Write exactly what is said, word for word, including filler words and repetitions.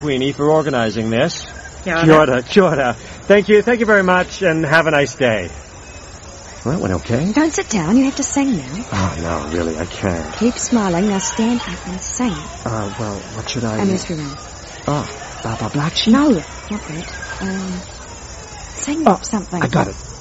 Queenie, for organising this. Kia ora. Kia ora, kia ora. Thank you, thank you very much, and have a nice day. Well, that went okay. Don't sit down, you have to sing now. Oh, no, really, I can't. Keep smiling, now stand up and sing. Uh, well, what should I... A nursery rhyme. Oh, Baba Black Sheep? No, not that. Um, sing Oh, something. I got it.